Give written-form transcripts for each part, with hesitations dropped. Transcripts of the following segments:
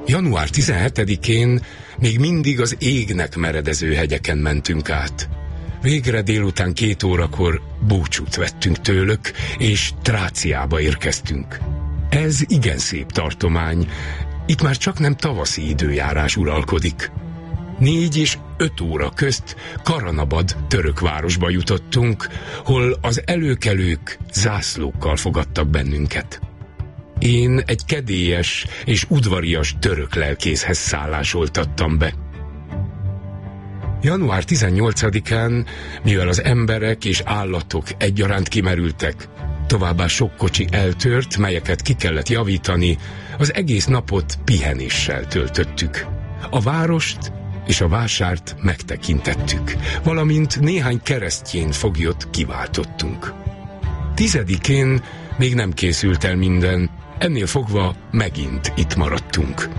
Január 17-én még mindig az égnek meredező hegyeken mentünk át. Végre délután 2 órakor búcsút vettünk tőlük, és Tráciába érkeztünk. Ez igen szép tartomány, itt már csak nem tavaszi időjárás uralkodik. 4 és 5 óra közt Karanabad török városba jutottunk, hol az előkelők zászlókkal fogadtak bennünket. Én egy kedélyes és udvarias török lelkészhez szállásoltattam be. Január 18-án, mivel az emberek és állatok egyaránt kimerültek, továbbá sok kocsi eltört, melyeket ki kellett javítani, az egész napot pihenéssel töltöttük. A várost és a vásárt megtekintettük, valamint néhány keresztjén foglyot kiváltottunk. 10-én még nem készült el minden, ennél fogva megint itt maradtunk.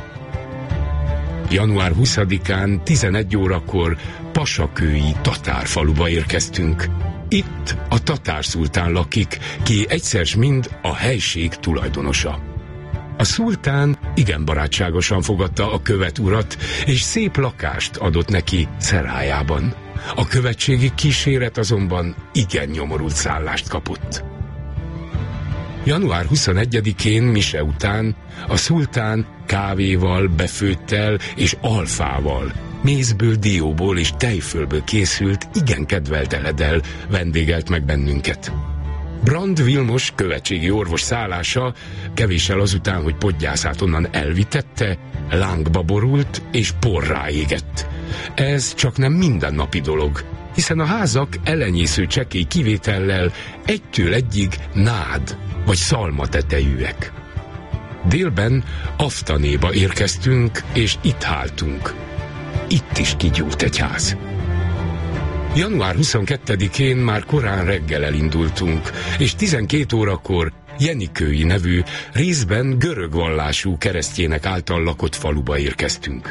Január 20-án 11 órakor Pasakői tatárfaluba érkeztünk. Itt a tatárszultán lakik, ki egyszer s mind a helység tulajdonosa. A szultán igen barátságosan fogadta a követ urat, és szép lakást adott neki szerájában. A követségi kíséret azonban igen nyomorult szállást kapott. Január 21-én mise után a szultán kávéval, befőttel és alfával, mézből, dióból és tejfölből készült igen kedvelt eledel vendégelt meg bennünket. Brand Vilmos követségi orvos szállása kevéssel azután, hogy podgyászát onnan elvitette, lángba borult és porrá égett. Ez csak nem mindennapi dolog, hiszen a házak elenyésző csekély kivétellel 1-től 1-ig nád vagy szalmatetejűek. Délben Aftanéba érkeztünk, és itt háltunk. Itt is kigyúlt egy ház. Január 22-én már korán reggel elindultunk, és 12 órakor Jenikői nevű, részben görög vallású keresztjének által lakott faluba érkeztünk.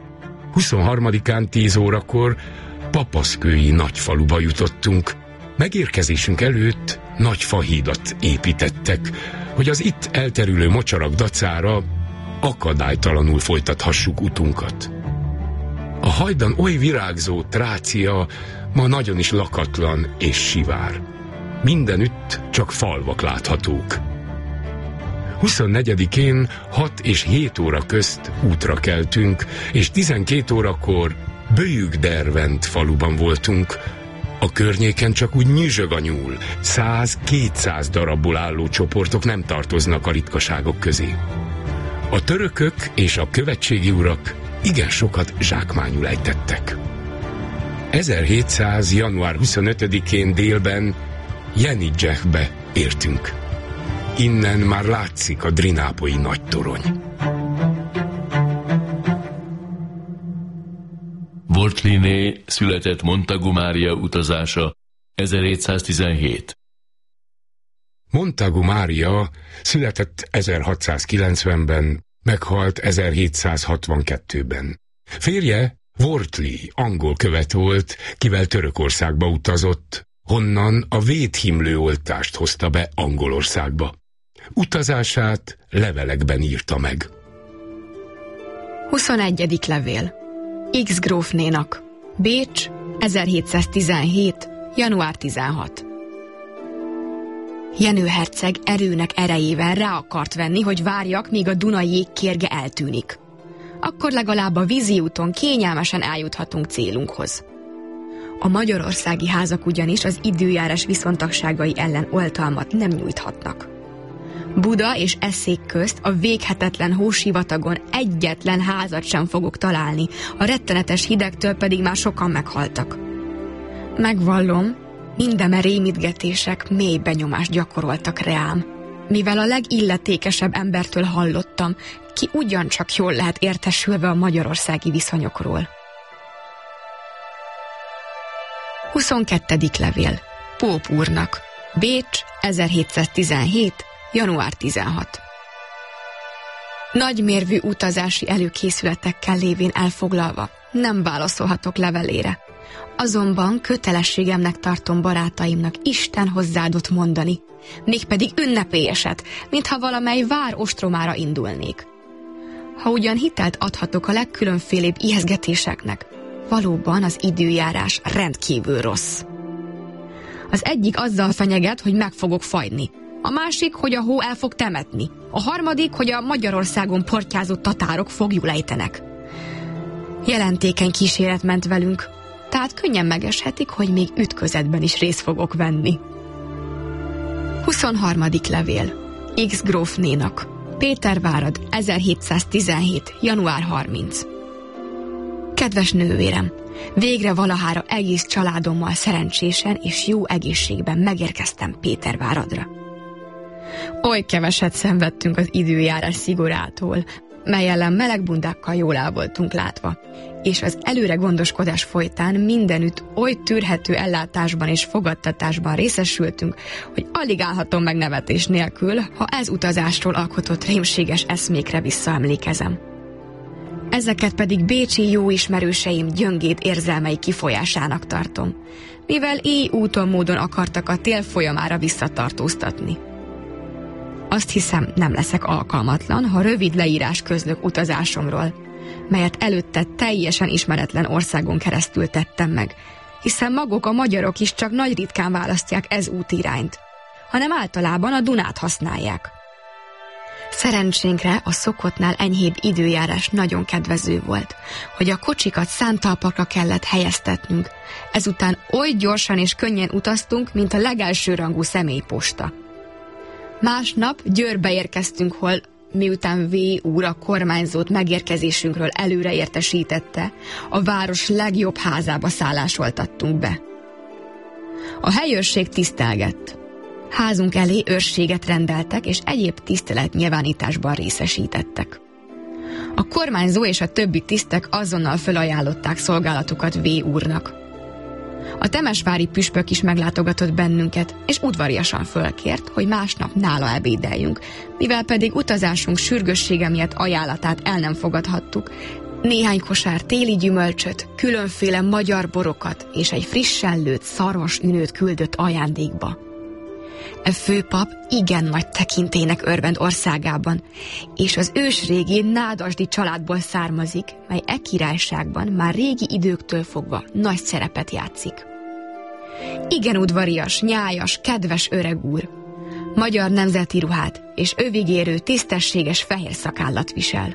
23-án 10 órakor Papaszkői nagyfaluba jutottunk. Megérkezésünk előtt nagy fahídat építettek, hogy az itt elterülő mocsarak dacára akadálytalanul folytathassuk utunkat. A hajdan oly virágzó Trácia ma nagyon is lakatlan és sivár. Mindenütt csak falvak láthatók. 24-én 6 és 7 óra közt útra keltünk, és 12 órakor Böjükdervent faluban voltunk. A környéken csak úgy nyüzsög a nyúl, 100-200 darabból álló csoportok nem tartoznak a ritkaságok közé. A törökök és a követségi urak igen sokat zsákmányul ejtettek. 1700. január 25-én délben Jenidzsehbe értünk. Innen már látszik a drinápolyi nagy torony. Wortliné született Montagu Mária utazása 1717. Montagu Mária született 1690-ben, meghalt 1762-ben. Férje Wortley angol követ volt, kivel Törökországba utazott, honnan a védhimlőoltást hozta be Angolországba. Utazását levelekben írta meg. 21. levél. X grófnénak. Bécs, 1717. január 16. Jenő herceg erőnek erejével rá akart venni, hogy várjak, míg a Duna jégkérge eltűnik. Akkor legalább a vízi úton kényelmesen eljuthatunk célunkhoz. A magyarországi házak ugyanis az időjárás viszontagságai ellen oltalmat nem nyújthatnak. Buda és Eszék közt a véghetetlen hósivatagon egyetlen házat sem fogok találni, a rettenetes hidegtől pedig már sokan meghaltak. Megvallom, mindeme rémítgetések mély benyomást gyakoroltak rám. Mivel a legilletékesebb embertől hallottam, ki ugyancsak jól lehet értesülve a magyarországi viszonyokról. 22. levél. Póp úrnak. Bécs, 1717. január 16. Nagymérvű utazási előkészületekkel lévén elfoglalva nem válaszolhatok levelére. Azonban kötelességemnek tartom barátaimnak Isten hozzáadott mondani, mégpedig ünnepélyeset, mintha valamely vár ostromára indulnék. ha ugyan hitelt adhatok a legkülönfélébb ijesztgetéseknek, valóban az időjárás rendkívül rossz. Az egyik azzal fenyeget, hogy meg fogok fagyni, a másik, hogy a hó el fog temetni, a harmadik, hogy a Magyarországon portyázó tatárok foglyul ejtenek. Jelentékeny kíséret ment velünk, tehát könnyen megeshetik, hogy még ütközetben is részt fogok venni. 23. levél. X grófnénak. Pétervárad, 1717. január 30. Kedves nővérem, végre valahára egész családommal szerencsésen és jó egészségben megérkeztem Péterváradra. Oly keveset szenvedtünk az időjárás szigorától, mely ellen melegbundákkal jól el voltunk látva, és az előre gondoskodás folytán mindenütt oly tűrhető ellátásban és fogadtatásban részesültünk, hogy alig állhatom meg nevetés nélkül, ha ez utazásról alkotott rémséges eszmékre visszaemlékezem. Ezeket pedig bécsi jó ismerőseim gyöngéd érzelmei kifolyásának tartom, mivel így úton módon akartak a tél folyamára visszatartóztatni. Azt hiszem, nem leszek alkalmatlan, ha rövid leírás közlök utazásomról, melyet előtte teljesen ismeretlen országon keresztül tettem meg, hiszen maguk a magyarok is csak nagy ritkán választják ez útirányt, hanem általában a Dunát használják. Szerencsénkre a szokottnál enyhébb időjárás nagyon kedvező volt, hogy a kocsikat szántalpakra kellett helyeztetnünk, ezután oly gyorsan és könnyen utaztunk, mint a legelsőrangú személyposta. Másnap Győrbe érkeztünk, hol miután V. úr a kormányzót megérkezésünkről előre értesítette, a város legjobb házába szállásoltattunk be. A helyőrség tisztelgett. Házunk elé őrséget rendeltek, és egyéb tiszteletnyilvánításban részesítettek. A kormányzó és a többi tisztek azonnal felajánlották szolgálatukat V. úrnak. A temesvári püspök is meglátogatott bennünket, és udvariasan fölkért, hogy másnap nála ebédeljünk, mivel pedig utazásunk sürgőssége miatt ajánlatát el nem fogadhattuk, néhány kosár téli gyümölcsöt, különféle magyar borokat és egy frissen lőtt szarvasünőt küldött ajándékba. E főpap igen nagy tekintélynek örvend országában, és az ősrégi nádasdi családból származik, mely e királyságban már régi időktől fogva nagy szerepet játszik. Igen udvarias, nyájas, kedves öreg úr, magyar nemzeti ruhát és övigérő, tisztességes fehér szakállat visel.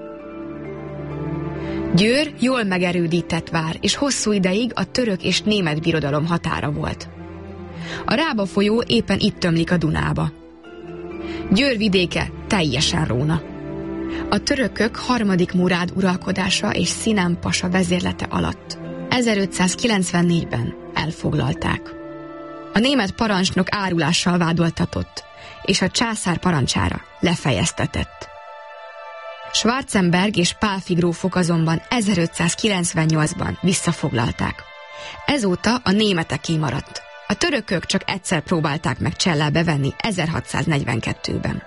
Győr jól megerődített vár, és hosszú ideig a török és német birodalom határa volt. A Rába folyó éppen itt tömlik a Dunába. Győr vidéke teljesen róna. A törökök 3. Murád uralkodása és Szinán pasa vezérlete alatt 1594-ben elfoglalták. A német parancsnok árulással vádoltatott, és a császár parancsára lefejeztetett. Schwarzenberg és Pálffy grófok azonban 1598-ban visszafoglalták. Ezóta a németeké maradt. A törökök csak egyszer próbálták meg Csellábe venni 1642-ben.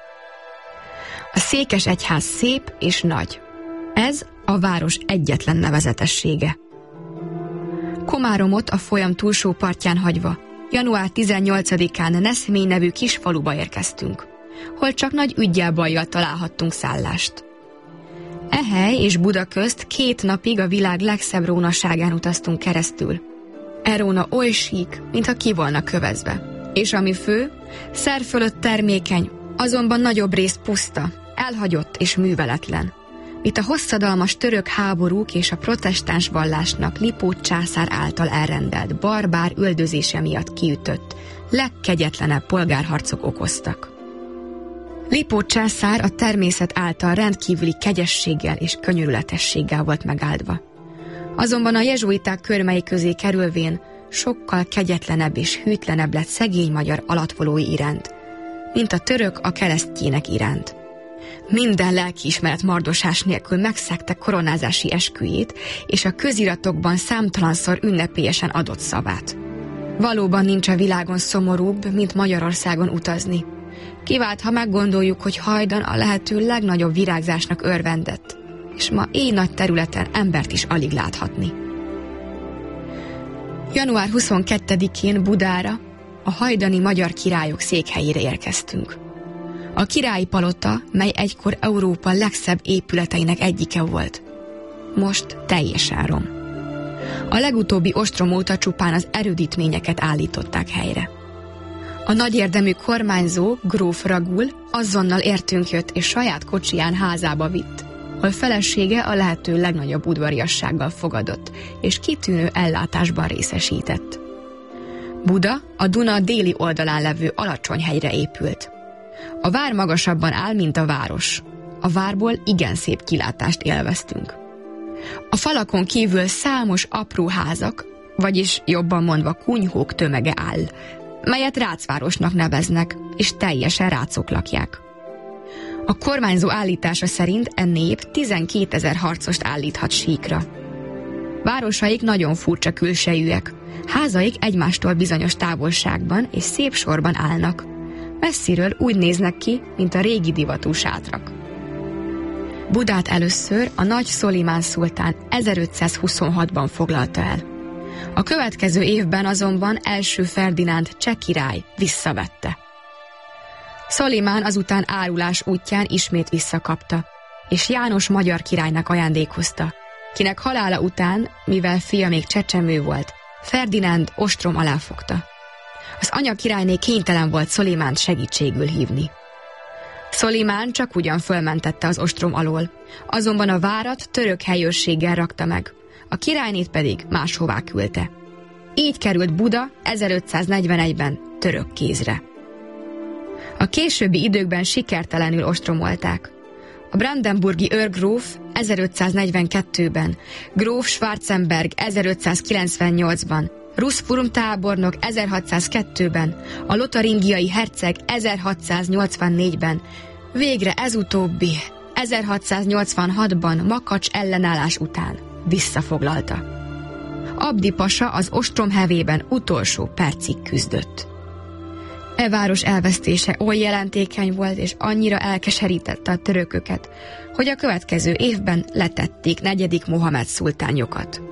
A székesegyház szép és nagy. Ez a város egyetlen nevezetessége. Komáromot a folyam túlsó partján hagyva, január 18-án Neszmény nevű kis faluba érkeztünk, hol csak nagy üggyel-bajjal találhattunk szállást. E hely és Buda közt 2 napig a világ legszebb rónaságán utaztunk keresztül. E róna oly sík, mintha ki volna kövezve. És ami fő, szer fölött termékeny, azonban nagyobb rész puszta, elhagyott és műveletlen. Itt a hosszadalmas török háborúk és a protestáns vallásnak Lipót császár által elrendelt barbár üldözése miatt kiütött, legkegyetlenebb polgárharcok okoztak. Lipót császár a természet által rendkívüli kegyességgel és könyörületességgel volt megáldva. Azonban a jezsuiták körmei közé kerülvén sokkal kegyetlenebb és hűtlenebb lett szegény magyar alattvalói iránt, mint a török a keresztjének iránt. Minden lelkiismeret mardosás nélkül megszegte koronázási esküjét, és a köziratokban számtalanszor ünnepélyesen adott szavát. Valóban nincs a világon szomorúbb, mint Magyarországon utazni. Kivált, ha meggondoljuk, hogy hajdan a lehető legnagyobb virágzásnak örvendett, és ma így nagy területen embert is alig láthatni. Január 22-én Budára, a hajdani magyar királyok székhelyére érkeztünk. A királyi palota, mely egykor Európa legszebb épületeinek egyike volt, most teljesen rom. A legutóbbi ostrom óta csupán az erődítményeket állították helyre. A nagy érdemű kormányzó, gróf Ragul azonnal értünk jött és saját kocsiján házába vitt, ahol felesége a lehető legnagyobb udvariassággal fogadott, és kitűnő ellátásban részesített. Buda a Duna déli oldalán levő alacsony hegyre épült. A vár magasabban áll, mint a város. A várból igen szép kilátást élveztünk. A falakon kívül számos apró házak, vagyis jobban mondva kunyhók tömege áll, melyet rácvárosnak neveznek, és teljesen rácok lakják. A kormányzó állítása szerint e nép 12 000 harcost állíthat síkra. Városaik nagyon furcsa külsejűek, házaik egymástól bizonyos távolságban és szép sorban állnak. Messziről úgy néznek ki, mint a régi divatú sátrak. Budát először a nagy Szolimán szultán 1526-ban foglalta el. A következő évben azonban első Ferdinánd cseh király visszavette. Szolimán azután árulás útján ismét visszakapta, és János magyar királynak ajándékozta, kinek halála után, mivel fia még csecsemő volt, Ferdinánd ostrom alá fogta. Az anya királyné kénytelen volt Szolimánt segítségül hívni. Szolimán csak ugyan fölmentette az ostrom alól, azonban a várat török helyőrséggel rakta meg, a királynét pedig máshová küldte. Így került Buda 1541-ben török kézre. A későbbi időkben sikertelenül ostromolták. A brandenburgi őrgróf 1542-ben, gróf Schwarzenberg 1598-ban, Ruszfurm tábornok 1602-ben, a lotaringiai herceg 1684-ben, végre ez utóbbi 1686-ban Makacs ellenállás után visszafoglalta. Abdi pasa az ostrom hevében utolsó percig küzdött. E város elvesztése oly jelentékeny volt, és annyira elkeserítette a törököket, hogy a következő évben letették 4. Mohamed szultánjukat.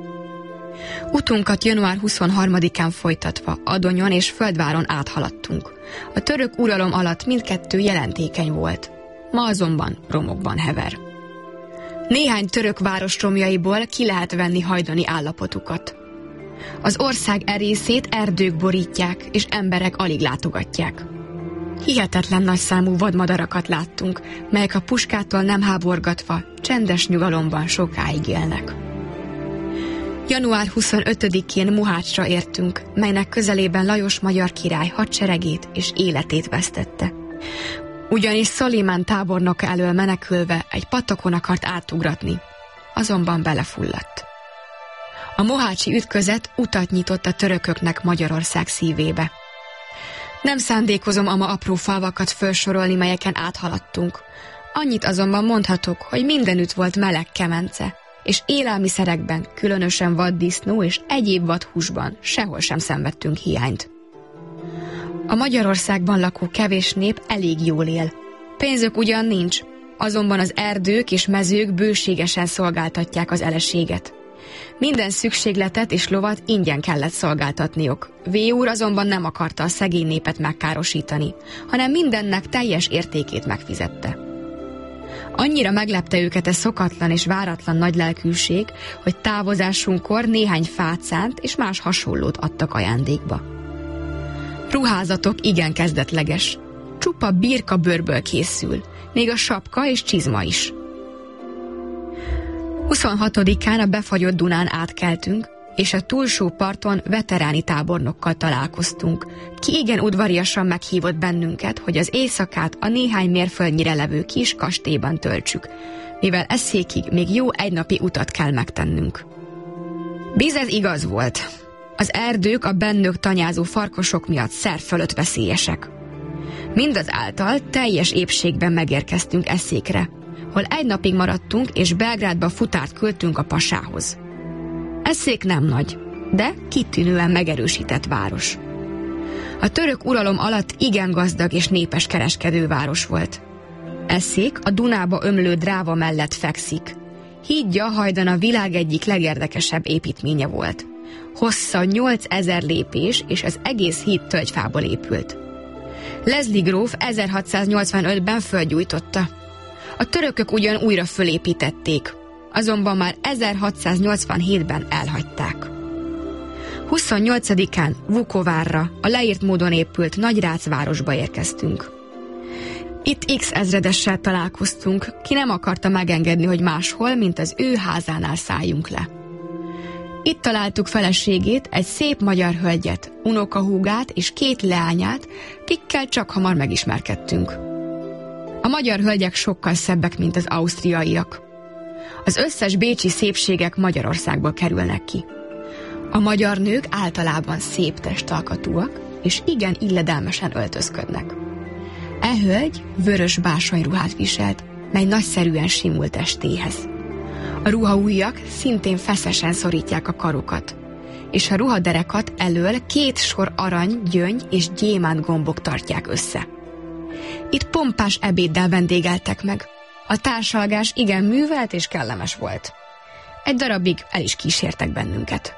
Utunkat január 23-án folytatva Adonyon és Földváron áthaladtunk. A török uralom alatt mindkettő jelentékeny volt, ma azonban romokban hever. Néhány török város romjaiból ki lehet venni hajdani állapotukat. Az ország e részét erdők borítják, és emberek alig látogatják. Hihetetlen nagyszámú vadmadarakat láttunk, melyek a puskától nem háborgatva, csendes nyugalomban sokáig élnek. Január 25-én Mohácsra értünk, melynek közelében Lajos magyar király hadseregét és életét vesztette. Ugyanis Szolimán tábornoka elől menekülve egy patakon akart átugratni, azonban belefulladt. A mohácsi ütközet utat nyitott a törököknek Magyarország szívébe. Nem szándékozom ama apró falvakat felsorolni, melyeken áthaladtunk. Annyit azonban mondhatok, hogy mindenütt volt meleg kemence, és élelmiszerekben, különösen vaddisznó és egyéb vadhúsban sehol sem szenvedtünk hiányt. A Magyarországban lakó kevés nép elég jól él. Pénzük ugyan nincs, azonban az erdők és mezők bőségesen szolgáltatják az eleséget. Minden szükségletet és lovat ingyen kellett szolgáltatniuk. V. úr azonban nem akarta a szegény népet megkárosítani, hanem mindennek teljes értékét megfizette. Annyira meglepte őket ez szokatlan és váratlan nagylelkűség, hogy távozásunkkor néhány fát szánt és más hasonlót adtak ajándékba. Ruházatok igen kezdetleges. Csupa birkabőrből készül, még a sapka és csizma is. 26-án a befagyott Dunán átkeltünk, és a túlsó parton veteráni tábornokkal találkoztunk, ki igen udvariasan meghívott bennünket, hogy az éjszakát a néhány mérföldnyire levő kis kastélyban töltsük, mivel eszékig még jó egynapi utat kell megtennünk. Bizony igaz volt. Az erdők a bennük tanyázó farkasok miatt szer fölött veszélyesek. Mindazáltal teljes épségben megérkeztünk Eszékre, hol egy napig maradtunk, és Belgrádba futárt küldtünk a pasához. Eszék nem nagy, de kitűnően megerősített város. A török uralom alatt igen gazdag és népes kereskedőváros volt. Eszék a Dunába ömlő Dráva mellett fekszik. Hídja hajdan a világ egyik legérdekesebb építménye volt. Hossza 8000 lépés, és az egész híd tölgyfából épült. Leslie gróf 1685-ben fölgyújtotta. A törökök ugyan újra fölépítették, azonban már 1687-ben elhagyták. 28-án Vukovárra, a leírt módon épült Nagyrác városba érkeztünk. Itt X ezredessel találkoztunk, ki nem akarta megengedni, hogy máshol, mint az ő házánál szálljunk le. Itt találtuk feleségét, egy szép magyar hölgyet, unokahúgát és 2 leányát, kikkel csak hamar megismerkedtünk. A magyar hölgyek sokkal szebbek, mint az ausztriaiak. Az összes bécsi szépségek Magyarországból kerülnek ki. A magyar nők általában szép testalkatúak, és igen illedelmesen öltözködnek. E hölgy vörös bársonyruhát viselt, mely nagyszerűen simult testéhez. A ruhaujjak szintén feszesen szorítják a karokat, és a ruhaderekat elől 2 sor arany, gyöngy és gyémánt gombok tartják össze. Itt pompás ebéddel vendégeltek meg. A társalgás igen művelt és kellemes volt. Egy darabig el is kísértek bennünket.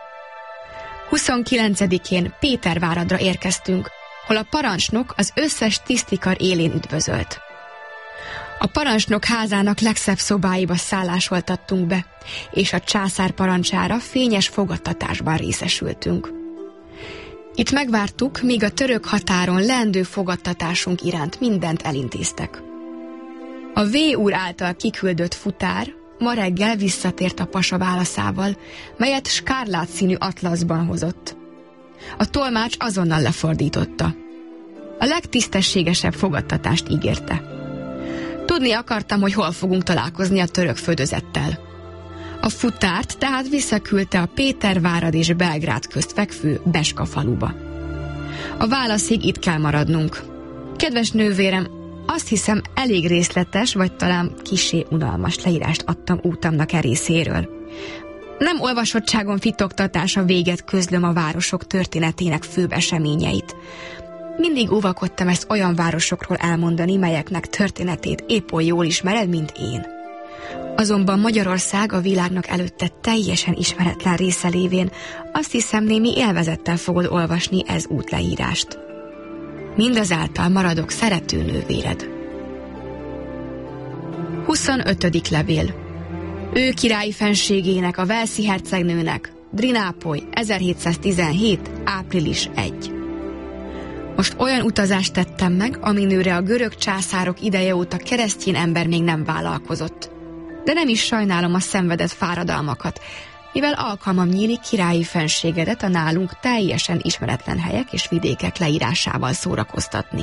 29-én Péterváradra érkeztünk, hol a parancsnok az összes tisztikar élén üdvözölt. A parancsnok házának legszebb szobáiba szállásoltattunk be, és a császár parancsára fényes fogadtatásban részesültünk. Itt megvártuk, míg a török határon leendő fogadtatásunk iránt mindent elintéztek. A V. úr által kiküldött futár ma reggel visszatért a pasa válaszával, melyet skárlát színű atlaszban hozott. A tolmács azonnal lefordította. A legtisztességesebb fogadtatást ígérte. Tudni akartam, hogy hol fogunk találkozni a török földözettel. A futárt tehát visszaküldte a Pétervárad és Belgrád közt fekvő Beska faluba. A válaszig itt kell maradnunk. Kedves nővérem, azt hiszem elég részletes, vagy talán kissé unalmas leírást adtam útamnak e részéről. Nem olvasottságon fitoktatása véget közlöm a városok történetének főbb eseményeit. Mindig óvakodtam ezt olyan városokról elmondani, melyeknek történetét épp oly jól ismered, mint én. Azonban Magyarország a világnak előtte teljesen ismeretlen része lévén azt hiszem némi élvezettel fogod olvasni ez útleírást. Mindazáltal maradok szerető nővéred. 25. levél. Ő királyi fenségének, a Velszi hercegnőnek, Drinápoly, 1717. április 1. Most olyan utazást tettem meg, aminőre a görög császárok ideje óta keresztény ember még nem vállalkozott. De nem is sajnálom a szenvedett fáradalmakat, mivel alkalmam nyílik királyi fenségedet a nálunk teljesen ismeretlen helyek és vidékek leírásával szórakoztatni.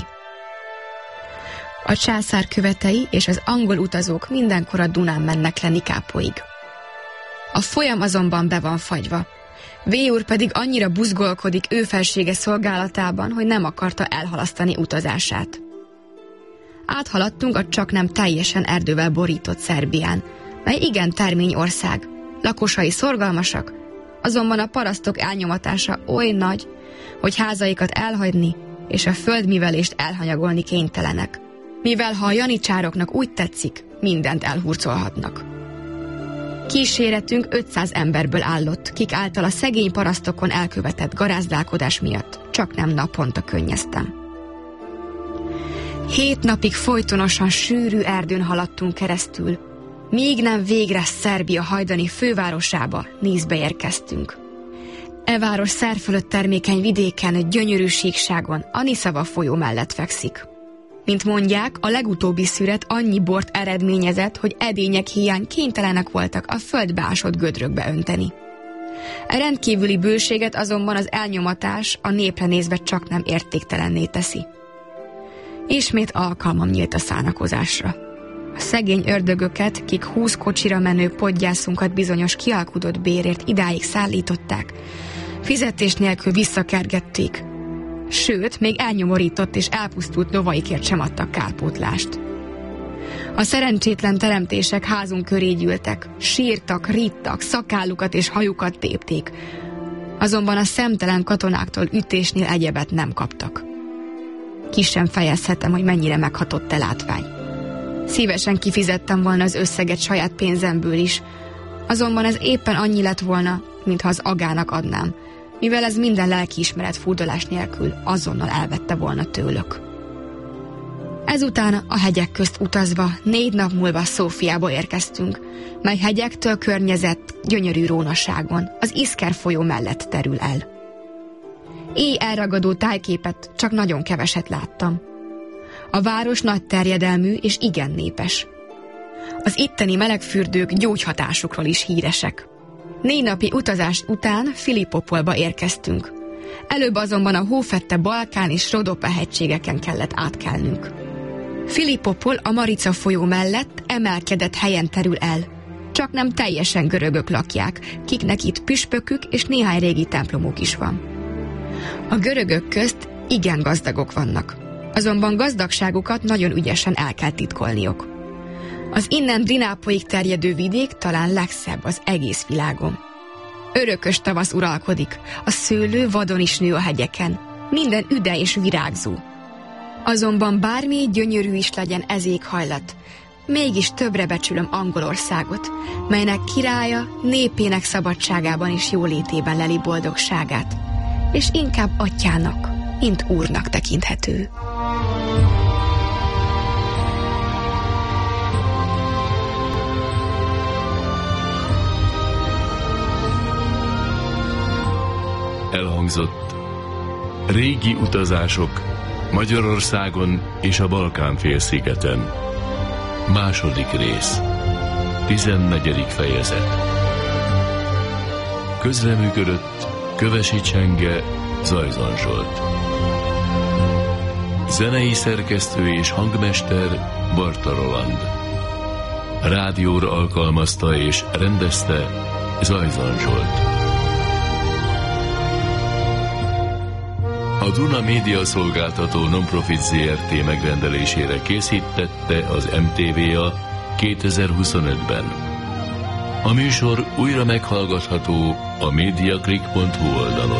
A császár követei és az angol utazók mindenkor a Dunán mennek le Nikápolyig. A folyam azonban be van fagyva. V. úr pedig annyira buzgolkodik ő felsége szolgálatában, hogy nem akarta elhalasztani utazását. Áthaladtunk a csaknem teljesen erdővel borított Szerbián, mely igen termény ország, lakosai szorgalmasak, azonban a parasztok elnyomatása oly nagy, hogy házaikat elhagyni és a földművelést elhanyagolni kénytelenek, mivel ha a janicsároknak úgy tetszik, mindent elhurcolhatnak. Kíséretünk 500 emberből állott, kik által a szegény parasztokon elkövetett garázdálkodás miatt csak nem naponta könnyeztem. 7 napig folytonosan sűrű erdőn haladtunk keresztül, míg nem végre Szerbia hajdani fővárosába, Niszbe érkeztünk. E város szerfölött termékeny vidéken, gyönyörű síkságon, a Niszava folyó mellett fekszik. Mint mondják, a legutóbbi szüret annyi bort eredményezett, hogy edények hiány kénytelenek voltak a földbe ásott gödrökbe önteni. E rendkívüli bőséget azonban az elnyomatás a népre nézve csak nem értéktelenné teszi. Ismét alkalmam nyílt a szánakozásra. A szegény ördögöket, kik 20 kocsira menő podgyászunkat bizonyos kialkudott bérért idáig szállították, fizetés nélkül visszakergették, sőt, még elnyomorított és elpusztult lovaikért sem adtak kárpótlást. A szerencsétlen teremtések házunk köré gyűltek, sírtak, rittak, szakállukat és hajukat tépték, azonban a szemtelen katonáktól ütésnél egyebet nem kaptak. Ki sem fejezhetem, hogy mennyire meghatott a látvány. Szívesen kifizettem volna az összeget saját pénzemből is, azonban ez éppen annyi lett volna, mintha az agának adnám, mivel ez minden lelkiismeret furdalás nélkül azonnal elvette volna tőlük. Ezután a hegyek közt utazva 4 nap múlva Szófiába érkeztünk, mely hegyektől környezett gyönyörű rónaságon, az Iszker folyó mellett terül el. Éj elragadó tájképet csak nagyon keveset láttam. A város nagy terjedelmű és igen népes. Az itteni melegfürdők gyógyhatásukról is híresek. 4 napi utazás után Filipopolba érkeztünk. Előbb azonban a hófette Balkán és Rodope hegységeken kellett átkelnünk. Filipopol a Marica folyó mellett emelkedett helyen terül el. Csak nem teljesen görögök lakják, kiknek itt püspökük és néhány régi templomuk is van. A görögök közt igen gazdagok vannak, azonban gazdagságukat nagyon ügyesen el kell titkolniuk. Az innen Drinápoig terjedő vidék talán legszebb az egész világon. Örökös tavasz uralkodik, a szőlő vadon is nő a hegyeken, minden üde és virágzó. Azonban bármi gyönyörű is legyen ez éghajlat, mégis többre becsülöm Angolországot, melynek királya népének szabadságában és jólétében leli boldogságát, és inkább atyának, mint úrnak tekinthető. Elhangzott régi utazások Magyarországon és a Balkán-félszigeten. Második rész. 14. fejezet. Közreműködött Kövesi Csenge, Zajzan Zsolt. Zenei szerkesztő és hangmester Barta Roland. Rádióra alkalmazta és rendezte Zajzan Zsolt. A Duna Média Szolgáltató Nonprofit Zrt. Megrendelésére készítette az MTVA 2025-ben. A műsor újra meghallgatható a mediaclick.hu oldalon.